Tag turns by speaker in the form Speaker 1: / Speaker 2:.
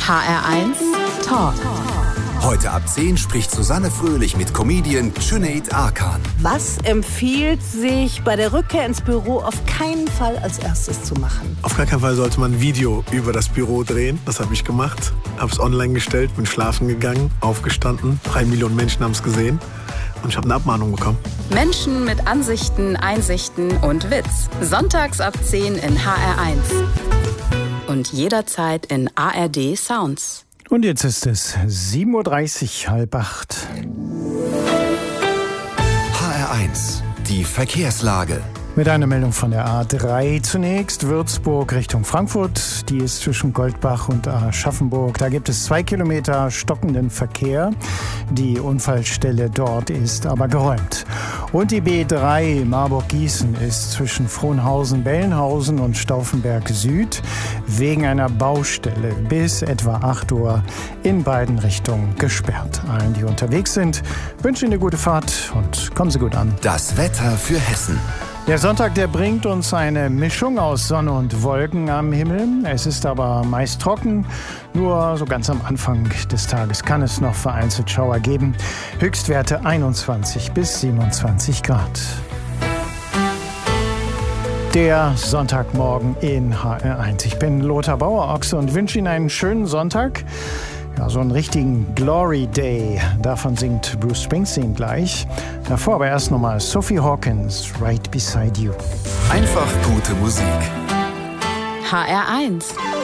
Speaker 1: HR1 Talk.
Speaker 2: Heute ab 10 spricht Susanne Fröhlich mit Comedian Cüneyt Arkan.
Speaker 3: Was empfiehlt sich bei der Rückkehr ins Büro auf keinen Fall als erstes zu machen?
Speaker 4: Auf gar keinen Fall sollte man ein Video über das Büro drehen. Das habe ich gemacht. Habe es online gestellt, bin schlafen gegangen, aufgestanden. 3 Millionen Menschen haben es gesehen. Und ich habe eine Abmahnung bekommen.
Speaker 1: Menschen mit Ansichten, Einsichten und Witz. Sonntags ab 10 in HR1. Und jederzeit in ARD Sounds.
Speaker 5: Und jetzt ist es 7:30 Uhr, 7:30.
Speaker 2: HR1, die Verkehrslage.
Speaker 5: Mit einer Meldung von der A3 zunächst. Würzburg Richtung Frankfurt. Die ist zwischen Goldbach und Aschaffenburg. Da gibt es 2 Kilometer stockenden Verkehr. Die Unfallstelle dort ist aber geräumt. Und die B3 Marburg-Gießen ist zwischen Frohnhausen, Bellenhausen und Stauffenberg Süd wegen einer Baustelle bis etwa 8 Uhr in beiden Richtungen gesperrt. Allen, die unterwegs sind, wünsche Ihnen eine gute Fahrt und kommen Sie gut an.
Speaker 2: Das Wetter für Hessen.
Speaker 5: Der Sonntag, der bringt uns eine Mischung aus Sonne und Wolken am Himmel. Es ist aber meist trocken. Nur so ganz am Anfang des Tages kann es noch vereinzelt Schauer geben. Höchstwerte 21 bis 27 Grad. Der Sonntagmorgen in HR1. Ich bin Lothar Bauer-Ochse und wünsche Ihnen einen schönen Sonntag. Ja, so einen richtigen Glory Day. Davon singt Bruce Springsteen gleich. Davor aber erst nochmal Sophie Hawkins, Right Beside You.
Speaker 2: Einfach gute Musik.
Speaker 1: HR1